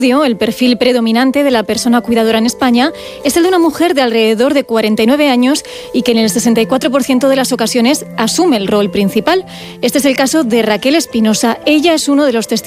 El perfil predominante de la persona cuidadora en España es el de una mujer de alrededor de 49 años y que en el 64% de las ocasiones asume el rol principal. Este es el caso de Raquel Espinosa. Ella es uno de los testigos